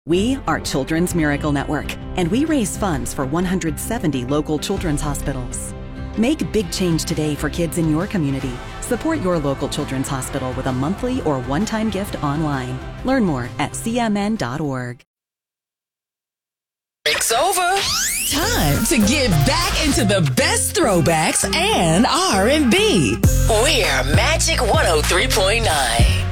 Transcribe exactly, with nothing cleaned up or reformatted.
We are Children's Miracle Network, and we raise funds for one hundred seventy local children's hospitals. Make big change today for kids in your community. Support your local children's hospital with a monthly or one-time gift online. Learn more at c m n dot org. It's over. Time to get back into the best throwbacks and R and B. We're Magic one oh three point nine.